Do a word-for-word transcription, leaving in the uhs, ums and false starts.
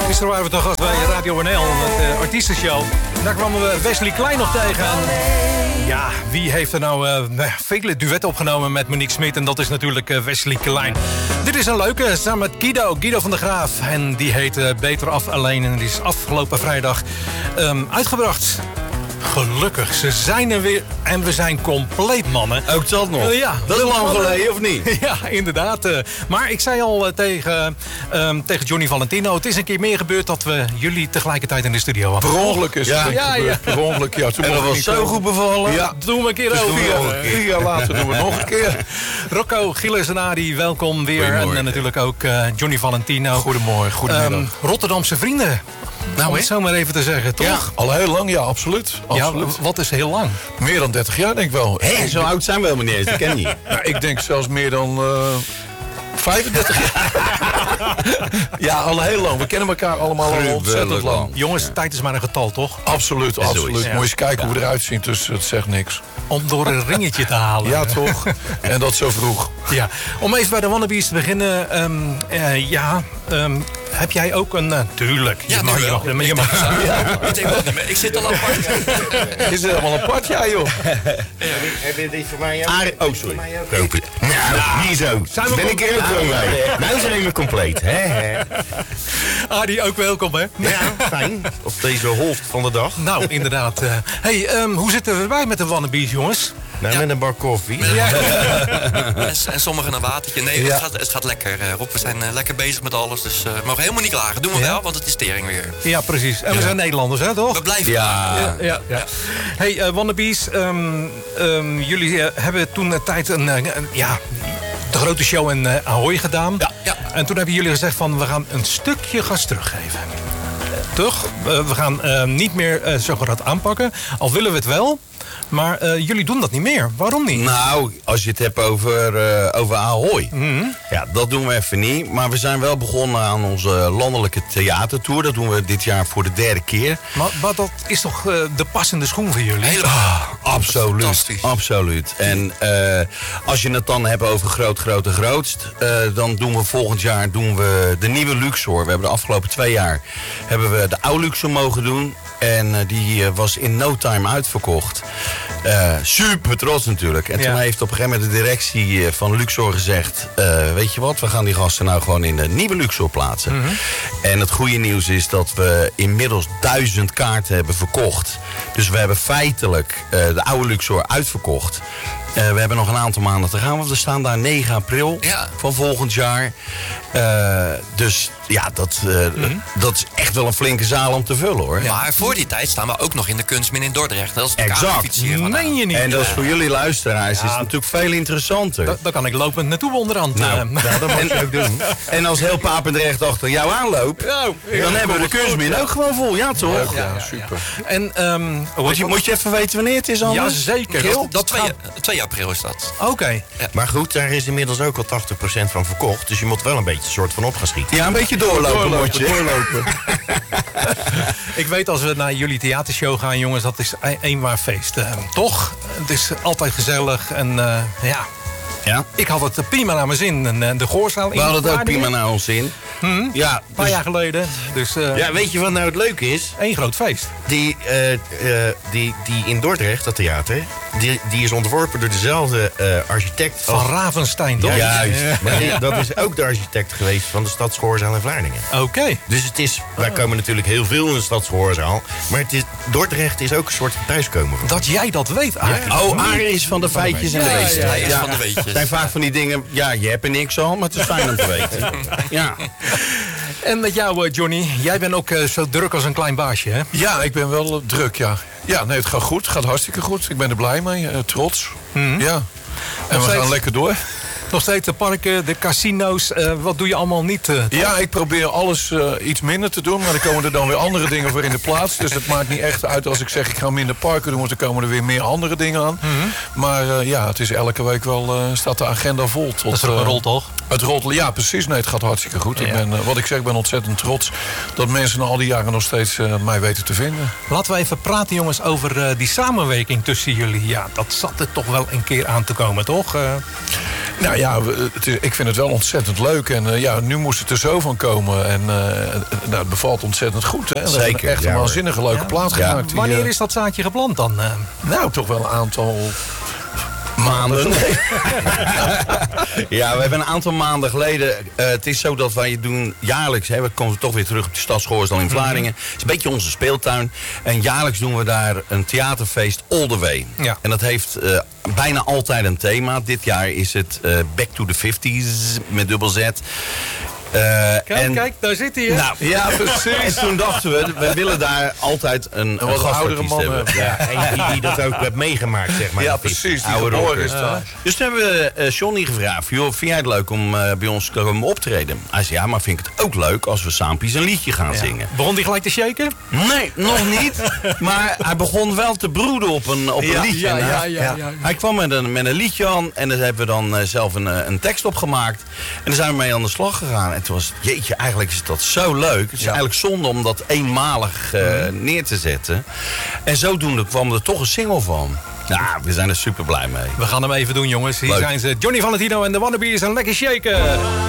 Gisteren waren we toch gast bij Radio N L, de artiestenshow. Daar kwamen we Wesley Klein nog tegen. Ja, wie heeft er nou uh, vele duetten opgenomen met Monique Smit? En dat is natuurlijk uh, Wesley Klein. Dit is een leuke, samen met Guido, Guido van der Graaf. En die heet uh, Beter Af Alleen. En die is afgelopen vrijdag um, uitgebracht. Gelukkig, ze zijn er weer en we zijn compleet, mannen. Ook dat nog? Uh, ja. Dat is lang geleden, of niet? Ja, inderdaad. Uh, maar ik zei al uh, tegen, um, tegen Johnny Valentino... het is een keer meer gebeurd dat we jullie tegelijkertijd in de studio hadden. Per ongeluk is het ja, ja, ja. Per ongeluk, ja. Toen en dat was zo goed bevallen. Ja. Doen we een keer over. Vier jaar later doen we het nog een keer. Rocco Gilles en Adi, welkom weer. En uh, natuurlijk ook uh, Johnny Valentino. Goedemorgen, goedemiddag. Um, Rotterdamse vrienden. Nou, om het zo maar even te zeggen, toch? Ja, al heel lang, ja, absoluut. absoluut. Ja, wat is heel lang? Meer dan dertig jaar, denk ik wel. Hé, zo oud zijn we helemaal niet eens, dat ken je niet. Nou, ik denk zelfs meer dan uh, vijfendertig jaar. Ja, al heel lang. We kennen elkaar allemaal al ontzettend lang. lang. Jongens, ja. Tijd is maar een getal, toch? Absoluut, absoluut. Ja. Moet je eens kijken ja. hoe we eruit zien, dus het zegt niks. Om door een ringetje te halen. Ja, toch? En dat zo vroeg. Ja. Om even bij de Wannabies te beginnen. Um, uh, ja, um, heb jij ook een... Uh, tuurlijk. Ja, je mag, je mag, je mag, je mag. Ja. Ik, denk wel, ik zit al apart. Je zit helemaal apart, ja, joh. Heb je dit voor mij ook? Oh, sorry. Kopen. Nou, niet zo. Zijn we ben ik er ook gewoon bij. Nou zijn we compleet, hè? Adi, ook welkom, hè? Ja, fijn. Op deze holst van de dag. Nou, inderdaad. Uh, hey, um, hoe zitten we erbij met de Wannabies, jongens? Nou, ja. Met een bak koffie. Ja. en, en sommigen een watertje. Nee, ja. het, gaat, het gaat lekker, uh, Rob. We zijn uh, lekker bezig met alles. Dus uh, we mogen helemaal niet klagen. Doen we ja. wel, want het is tering weer. Ja, precies. En we ja. zijn Nederlanders, hè, toch? We blijven ja. Ja, ja, ja. Hey, uh, Wannabies. Um, um, jullie uh, hebben toen een tijd een... Uh, een ja, de grote show in uh, Ahoy gedaan. Ja. Ja. En toen hebben jullie gezegd van... we gaan een stukje gas teruggeven. Toch? Uh, we gaan uh, niet meer uh, zo groot aanpakken. Al willen we het wel... Maar uh, jullie doen dat niet meer. Waarom niet? Nou, als je het hebt over, uh, over Ahoy. Mm-hmm. Ja, dat doen we even niet. Maar we zijn wel begonnen aan onze landelijke theatertour. Dat doen we dit jaar voor de derde keer. Maar, maar dat is toch uh, de passende schoen voor jullie? Helemaal. Ah, absoluut. Fantastisch. Absoluut. En uh, als je het dan hebt over groot, groot en grootst. Uh, dan doen we volgend jaar doen we de nieuwe Luxor. We hebben de afgelopen twee jaar hebben we de oude Luxor mogen doen. En uh, die uh, was in no time uitverkocht. Uh, super trots natuurlijk. En ja. toen heeft op een gegeven moment de directie uh, van Luxor gezegd... Uh, weet je wat, we gaan die gasten nou gewoon in de nieuwe Luxor plaatsen. Mm-hmm. En het goede nieuws is dat we inmiddels duizend kaarten hebben verkocht. Dus we hebben feitelijk uh, de oude Luxor uitverkocht. Uh, we hebben nog een aantal maanden te gaan, want we staan daar negen april ja. van volgend jaar. Uh, dus ja, dat, uh, mm-hmm. dat is echt wel een flinke zaal om te vullen, hoor. Ja. Maar voor die tijd staan we ook nog in de Kunstmin in Dordrecht. Dat is exact. Meen je niet? En dat is voor jullie luisteraars ja. is het natuurlijk veel interessanter. Da- daar kan ik lopend naartoe onderhand. Nou, uh. ja, dat moet je ook doen. En als heel Papendrecht achter jou aanloopt, nou, dan ja, hebben we de Kunstmin ook gewoon vol. Ja, toch? Ja, ja, ja, super. En, um, moet, je, moet je even weten wanneer het is, anders? Ja, zeker. Dat, dat twee, twee april is dat. Oké. Okay. Ja. Maar goed, daar is inmiddels ook al tachtig procent van verkocht. Dus je moet wel een beetje soort van op gaan schieten. Ja, een beetje doorlopen, doorlopen moet je. Doorlopen. Ik weet als we naar jullie theatershow gaan, jongens, dat is een waar feest. Uh, toch? Het is altijd gezellig en uh, ja... Ja? Ik had het prima naar mijn zin. En de Goorzaal in. We hadden het ook prima naar ons zin. Hmm? Ja, een paar dus, jaar geleden. Dus, uh, ja, weet je wat nou het leuke is? Eén groot feest. Die, uh, uh, die, die in Dordrecht, dat theater, die, die is ontworpen door dezelfde uh, architect. Van als... Ravenstein, toch? Ja, juist. Ja. Maar die, dat is ook de architect geweest van de stad Schoorzaal in Vlaardingen. Oké. Okay. Dus het is, wij komen natuurlijk heel veel in de stad Schoorzaal. Maar het is, Dordrecht is ook een soort thuiskomen. Dat jij dat weet, Arie. Ja. Oh, Arie is van de feitjes en de weetjes. Hij is van de weetjes. Het zijn vaak van die dingen, ja, je hebt er niks al, maar het is fijn om te weten. Ja. En met jou, Johnny, jij bent ook uh, zo druk als een klein baasje, hè? Ja, ik ben wel uh, druk, ja. Ja, nee, het gaat goed. Het gaat hartstikke goed. Ik ben er blij mee, uh, trots. Mm-hmm. Ja. En nog we steeds, gaan lekker door. Nog steeds de parken, de casino's. Uh, wat doe je allemaal niet? Uh, ja, ik probeer alles uh, iets minder te doen. Maar dan komen er dan weer andere dingen voor in de plaats. Dus het maakt niet echt uit als ik zeg ik ga minder parken doen. Want dan komen er weer meer andere dingen aan. Mm-hmm. Maar uh, ja, het is elke week wel, uh, staat de agenda vol. Tot, dat is toch een rol, toch? Het rolt, ja, precies. Nee, het gaat hartstikke goed. Ja. Ik ben, uh, wat ik zeg, ik ben ontzettend trots dat mensen na al die jaren nog steeds uh, mij weten te vinden. Laten we even praten, jongens, over uh, die samenwerking tussen jullie. Ja, dat zat er toch wel een keer aan te komen, toch? Uh... Nou ja, we- het is, ik vind het wel ontzettend leuk. En uh, ja, nu moest het er zo van komen. En uh, nou, het bevalt ontzettend goed. Hè? We Zeker, hebben echt ja, een hoor. waanzinnige leuke Ja. plaat Ja. gemaakt. die, Wanneer uh, is dat zaadje geplant dan? eh? Nou, toch wel een aantal... Maanden. Ja, we hebben een aantal maanden geleden... Uh, het is zo dat wij doen jaarlijks... Hè, we komen toch weer terug op de stad Schoorsdal in Vlaardingen. Het is een beetje onze speeltuin. En jaarlijks doen we daar een theaterfeest All the Way. Ja. En dat heeft uh, bijna altijd een thema. Dit jaar is het uh, Back to the fifties met dubbel Z. Uh, Kijk, en, kijk, daar zit hij. hè? Nou, ja, precies. En toen dachten we, we willen daar altijd een, een, wat oudere gastartiest man hebben. hebben. Ja, en die, die dat ook heeft meegemaakt, zeg maar. Ja, Dat is- precies. Die oude geboren rocker. is daar. Dus toen hebben we uh, Johnny gevraagd: joh, vind jij het leuk om uh, bij ons te komen optreden? Hij zei: ja, maar vind ik het ook leuk als we saampjes een liedje gaan zingen? Begon die gelijk te shaken? Nee, nog niet. Maar hij begon wel te broeden op een, op een Ja, liedje. ja, En ja, hij- ja, ja. Hij kwam met een, met een liedje aan en daar hebben we dan uh, zelf een, uh, een tekst op gemaakt. En daar zijn we mee aan de slag gegaan. En toen was het, jeetje, eigenlijk is dat zo leuk. Het is eigenlijk zonde om dat eenmalig uh, neer te zetten. En zodoende kwam er toch een single van. Nou, we zijn er super blij mee. We gaan hem even doen, jongens. Hier Leuk. zijn ze. Johnny Valentino en de Wannabies en lekker shaken.